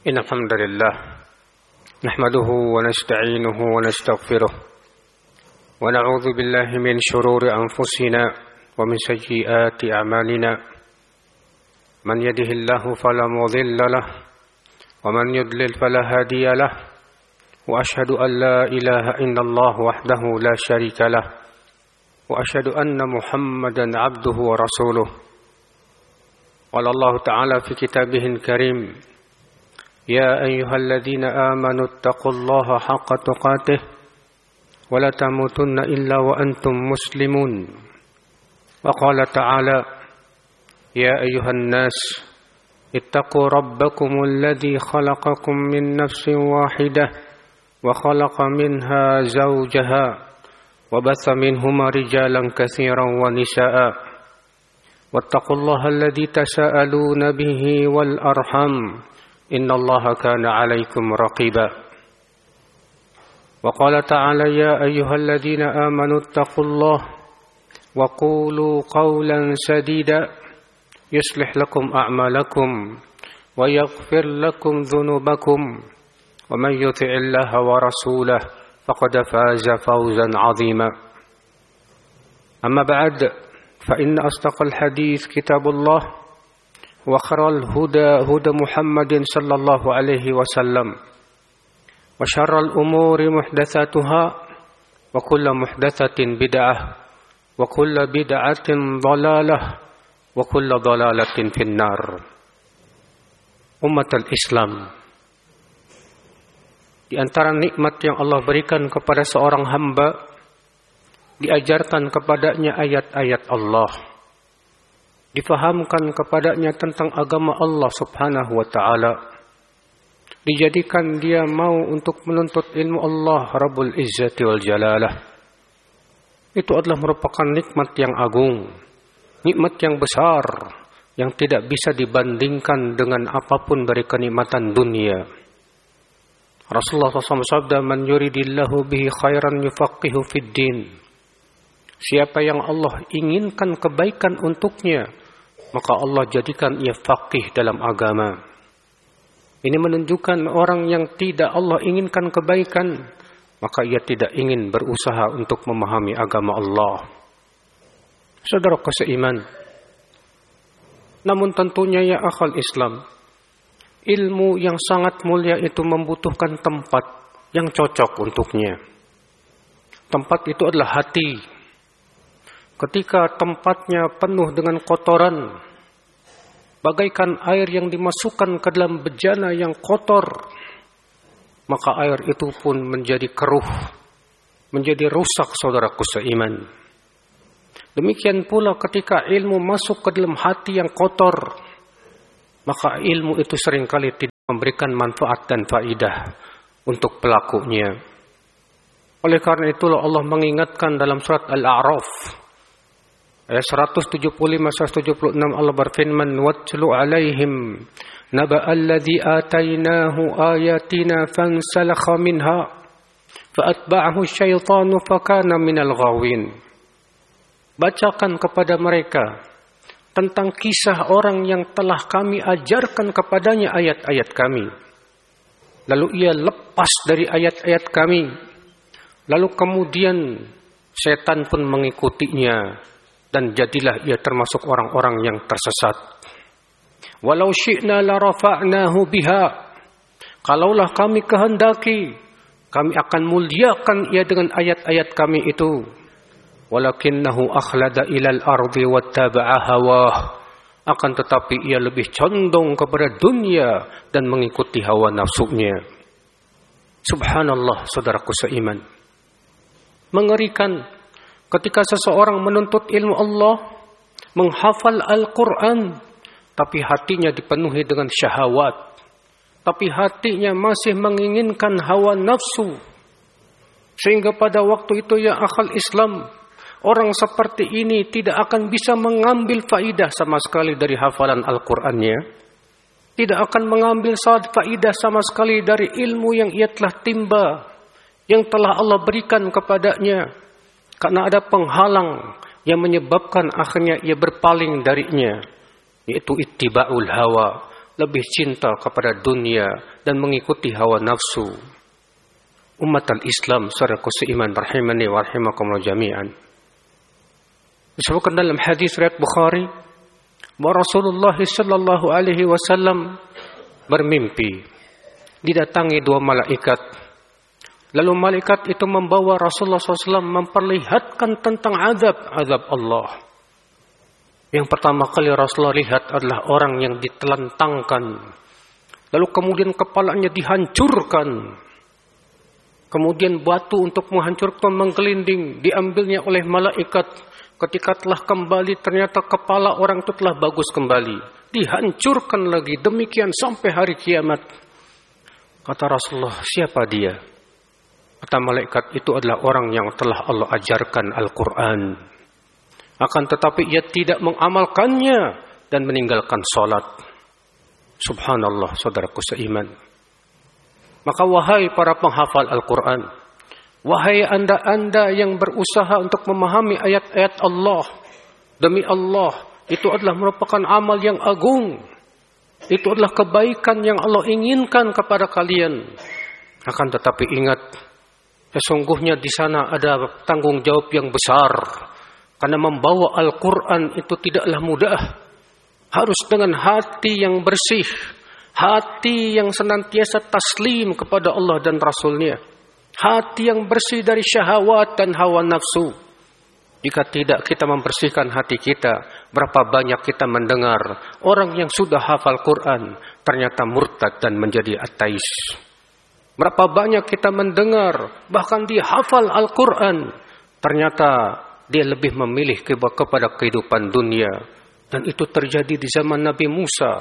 إن الحمد لله نحمده ونستعينه ونستغفره ونعوذ بالله من شرور أنفسنا ومن سيئات أعمالنا من يهده الله فلا مضل له ومن يضلل فلا هادي له وأشهد أن لا إله إلا الله وحده لا شريك له وأشهد أن محمدا عبده ورسوله قال الله تعالى في كتابه الكريم يا أيها الذين آمنوا اتقوا الله حق تقاته ولا تموتن إلا وأنتم مسلمون وقال تعالى يا أيها الناس اتقوا ربكم الذي خلقكم من نفس واحدة وخلق منها زوجها وبث منهما رجالا كثيرا ونساء واتقوا الله الذي تساءلون به والأرحم إن الله كان عليكم رقيبا وقال تعالى يا أيها الذين آمنوا اتقوا الله وقولوا قولا سديدا يصلح لكم أعمالكم ويغفر لكم ذنوبكم ومن يطع الله ورسوله فقد فاز فوزا عظيما أما بعد فإن أصدق الحديث كتاب الله وخير الهدى هدى محمد صلى الله عليه وسلم وشر الأمور محدثاتها وكل محدثة بدعة وكل بدعة ضلالة وكل ضلالة في النار. Umat al-Islam, di antara nikmat yang Allah berikan kepada seorang hamba, diajarkan kepadanya ayat-ayat Allah, difahamkan kepadanya tentang agama Allah subhanahu wa ta'ala, dijadikan dia mau untuk menuntut ilmu Allah Rabbul Izzati wal Jalalah. Itu adalah merupakan nikmat yang agung, nikmat yang besar, yang tidak bisa dibandingkan dengan apapun dari kenikmatan dunia. Rasulullah SAW sabda, man yuridillahu bihi khairan yufaqihu fid din. Siapa yang Allah inginkan kebaikan untuknya, maka Allah jadikan ia faqih dalam agama. Ini menunjukkan orang yang tidak Allah inginkan kebaikan, maka ia tidak ingin berusaha untuk memahami agama Allah. Saudara seiman, namun tentunya ya akhal Islam, ilmu yang sangat mulia itu membutuhkan tempat yang cocok untuknya. Tempat itu adalah hati. Ketika tempatnya penuh dengan kotoran, bagaikan air yang dimasukkan ke dalam bejana yang kotor, maka air itu pun menjadi keruh, menjadi rusak saudaraku seiman. Demikian pula ketika ilmu masuk ke dalam hati yang kotor, maka ilmu itu seringkali tidak memberikan manfaat dan faidah untuk pelakunya. Oleh karena itulah Allah mengingatkan dalam surat Al-A'raf ayat 175-176, Allah berfirman, watlu alaihim naba'al ladzi atainahu ayatina fansalakha minha fa'atba'ahu syaitanu fakana minal ghawin. Bacakan kepada mereka tentang kisah orang yang telah kami ajarkan kepadanya ayat-ayat kami, lalu ia lepas dari ayat-ayat kami, lalu kemudian setan pun mengikutinya, dan jadilah ia termasuk orang-orang yang tersesat. Walau syi'na la rafa'nahu biha. Kalaulah kami kehendaki, kami akan muliakan ia dengan ayat-ayat kami itu. Walakinnahu akhlada ilal ardi wattaba'a hawah. Akan tetapi ia lebih condong kepada dunia dan mengikuti hawa nafsunya. Subhanallah, saudaraku seiman. Mengerikan ketika seseorang menuntut ilmu Allah, menghafal Al-Quran, tapi hatinya dipenuhi dengan syahwat, tapi hatinya masih menginginkan hawa nafsu, sehingga pada waktu itu ya akhal Islam, orang seperti ini tidak akan bisa mengambil faidah sama sekali dari hafalan Al-Qurannya, tidak akan mengambil faidah sama sekali dari ilmu yang ia telah timba, yang telah Allah berikan kepadanya. Karena ada penghalang yang menyebabkan akhirnya ia berpaling darinya, yaitu ittiba'ul hawa, lebih cinta kepada dunia dan mengikuti hawa nafsu. Umat al-Islam, saudaraku seiman, rahimani wa rahimakumullah jami'an. Disebutkan dalam hadis riwayat Bukhari bahwa Rasulullah sallallahu alaihi wasallam bermimpi didatangi dua malaikat. Lalu malaikat itu membawa Rasulullah SAW memperlihatkan tentang azab Allah. Yang pertama kali Rasulullah lihat adalah orang yang ditelentangkan. Lalu kemudian kepalanya dihancurkan. Kemudian batu untuk menghancurkan menggelinding diambilnya oleh malaikat. Ketika telah kembali ternyata kepala orang itu telah bagus kembali. Dihancurkan lagi. Demikian sampai hari kiamat. Kata Rasulullah, siapa dia? Kata malaikat, itu adalah orang yang telah Allah ajarkan Al-Quran. Akan tetapi ia tidak mengamalkannya dan meninggalkan salat. Subhanallah, saudaraku seiman. Maka wahai para penghafal Al-Quran, wahai anda-anda yang berusaha untuk memahami ayat-ayat Allah, demi Allah, itu adalah merupakan amal yang agung. Itu adalah kebaikan yang Allah inginkan kepada kalian. Akan tetapi ingat, sesungguhnya di sana ada tanggung jawab yang besar. Karena membawa Al-Quran itu tidaklah mudah. Harus dengan hati yang bersih. Hati yang senantiasa taslim kepada Allah dan Rasul-Nya. Hati yang bersih dari syahwat dan hawa nafsu. Jika tidak kita membersihkan hati kita, berapa banyak kita mendengar orang yang sudah hafal Quran ternyata murtad dan menjadi ateis. Berapa banyak kita mendengar bahkan dia hafal Al-Quran ternyata dia lebih memilih kepada kehidupan dunia. Dan itu terjadi di zaman Nabi Musa.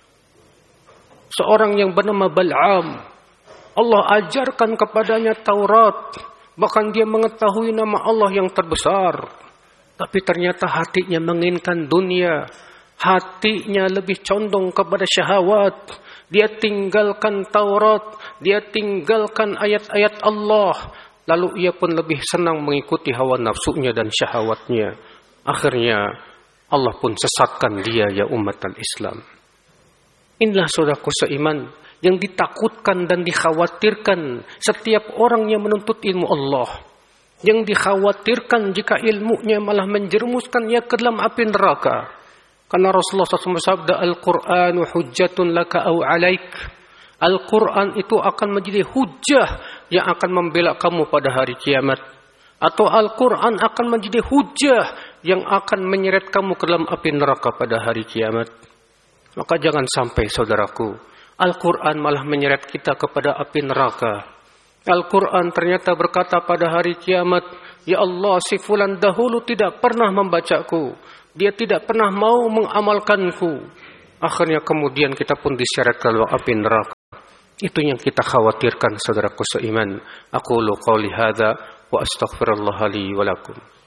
Seorang yang bernama Bal'am, Allah ajarkan kepadanya Taurat. Bahkan dia mengetahui nama Allah yang terbesar. Tapi ternyata hatinya menginginkan dunia. Hatinya lebih condong kepada syahwat. Dia tinggalkan Taurat. Dia tinggalkan ayat-ayat Allah. Lalu ia pun lebih senang mengikuti hawa nafsunya dan syahwatnya. Akhirnya Allah pun sesatkan dia, ya umat al-Islam. Inilah saudaraku seiman yang ditakutkan dan dikhawatirkan setiap orang yang menuntut ilmu Allah. Yang dikhawatirkan jika ilmunya malah menjerumuskan ia ke dalam api neraka. Karena Rasulullah SAW bersabda, Al-Quran hujjatun laka au alaik. Al-Quran itu akan menjadi hujjah yang akan membela kamu pada hari kiamat. Atau Al-Quran akan menjadi hujjah yang akan menyeret kamu ke dalam api neraka pada hari kiamat. Maka jangan sampai saudaraku, Al-Quran malah menyeret kita kepada api neraka. Al-Quran ternyata berkata pada hari kiamat, ya Allah, si fulan dahulu tidak pernah membacaku. Dia tidak pernah mau mengamalkanku. Akhirnya kemudian kita pun diseret ke dalam api neraka. Itu yang kita khawatirkan saudaraku seiman. Aqulu qawli hadza wa astaghfirullah li wa lakum.